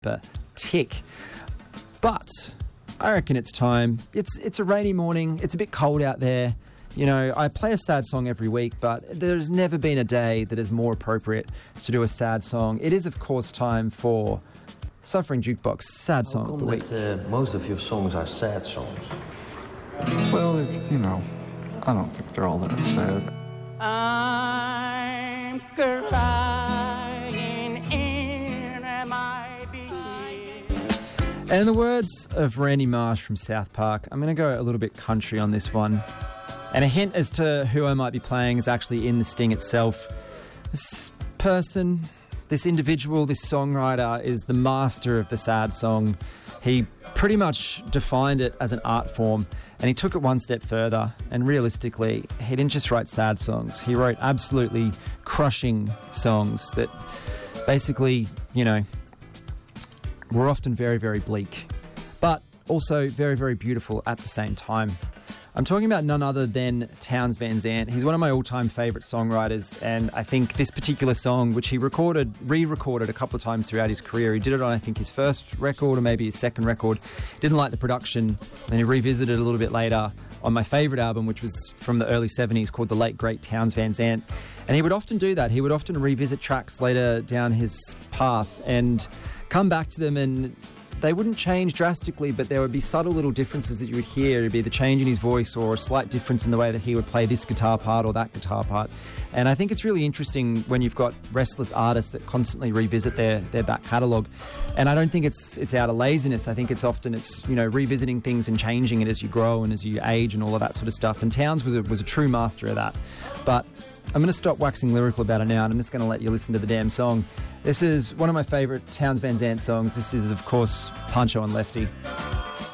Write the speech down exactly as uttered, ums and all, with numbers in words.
tick. But I reckon it's time. It's it's a rainy morning. It's a bit cold out there. You know, I play a sad song every week, but there's never been a day that is more appropriate to do a sad song. It is, of course, time for Suffering Jukebox Sad Song of the Week. That, uh, most of your songs are sad songs. Well, you know, I don't think they're all that sad. I'm crying in my bed. And in the words of Randy Marsh from South Park, I'm going to go a little bit country on this one. And a hint as to who I might be playing is actually in the sting itself. This person, this individual, this songwriter is the master of the sad song. He pretty much defined it as an art form, and he took it one step further. And realistically, he didn't just write sad songs. He wrote absolutely crushing songs that basically, you know, were often very, very bleak, but also very, very beautiful at the same time. I'm talking about none other than Townes Van Zandt. He's one of my all-time favourite songwriters, and I think this particular song, which he recorded, re-recorded a couple of times throughout his career, he did it on, I think, his first record or maybe his second record, didn't like the production, then he revisited it a little bit later on my favourite album, which was from the early seventies, called The Late Great Townes Van Zandt. And he would often do that. He would often revisit tracks later down his path and come back to them, and they wouldn't change drastically, but there would be subtle little differences that you would hear. It would be the change in his voice or a slight difference in the way that he would play this guitar part or that guitar part. And I think it's really interesting when you've got restless artists that constantly revisit their, their back catalogue. And I don't think it's it's out of laziness. I think it's often it's, you know, revisiting things and changing it as you grow and as you age and all of that sort of stuff. And Townes was a, was a true master of that. But I'm going to stop waxing lyrical about it now, and I'm just going to let you listen to the damn song. This is one of my favourite Townes Van Zandt songs. This is, of course, Pancho and Lefty.